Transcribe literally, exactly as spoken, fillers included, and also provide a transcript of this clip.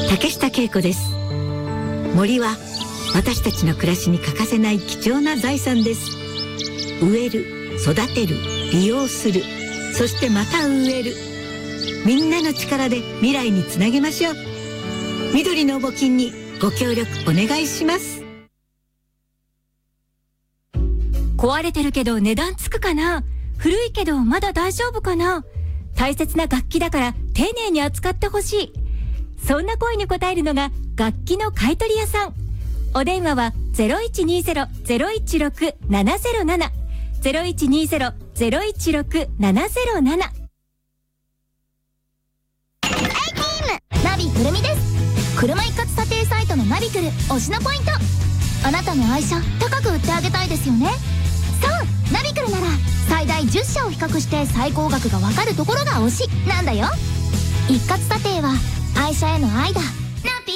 竹下恵子です。森は私たちの暮らしに欠かせない貴重な財産です。植える、育てる、利用する、そしてまた植える。みんなの力で未来につなげましょう。緑の募金にご協力お願いします。 壊れてるけど値段つくかな、古いけどまだ大丈夫かな、大切な楽器だから丁寧に扱ってほしい。そんな声に応えるのが楽器の買取屋さん。お電話は ゼロいちにゼロ ゼロいちろく ななゼロなな ゼロいちにゼロ ゼロいちろく ななゼロなな。 ナビくるみです。車一括査定サイトのナビくる推しのポイント。あなたの愛車高く売ってあげたいですよね。そう、ナビくるなら最大じゅっしゃを比較して最高額がわかるところが推しなんだよ。一括査定は愛車への愛だ。